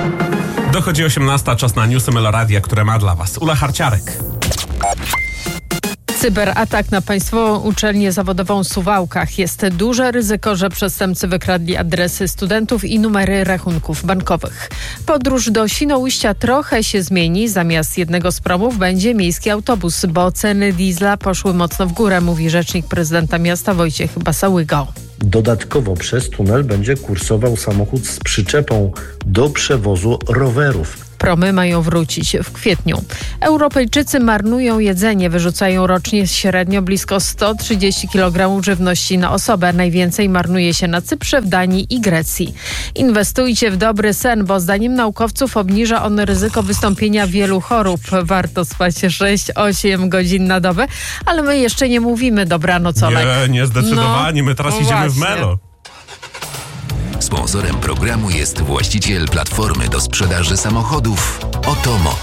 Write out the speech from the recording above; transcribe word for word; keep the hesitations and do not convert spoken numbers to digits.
Dochodzi osiemnasta, czas na newsy Meloradia, które ma dla Was Ula Harciarek. Cyberatak na Państwową Uczelnię Zawodową w Suwałkach. Jest duże ryzyko, że przestępcy wykradli adresy studentów i numery rachunków bankowych. Podróż do Świnoujścia trochę się zmieni. Zamiast jednego z promów będzie miejski autobus, bo ceny diesla poszły mocno w górę, mówi rzecznik prezydenta miasta Wojciech Basałygo. Dodatkowo przez tunel będzie kursował samochód z przyczepą do przewozu rowerów. Promy mają wrócić w kwietniu. Europejczycy marnują jedzenie, wyrzucają rocznie średnio blisko sto trzydzieści kilogramów żywności na osobę. Najwięcej marnuje się na Cyprze, w Danii i Grecji. Inwestujcie w dobry sen, bo zdaniem naukowców obniża on ryzyko wystąpienia wielu chorób. Warto spać sześć osiem godzin na dobę, ale my jeszcze nie mówimy dobranoc, Olek. Nie, nie, zdecydowanie. No, my teraz no idziemy w właśnie. Melo. Sponsorem programu jest właściciel platformy do sprzedaży samochodów Otomo.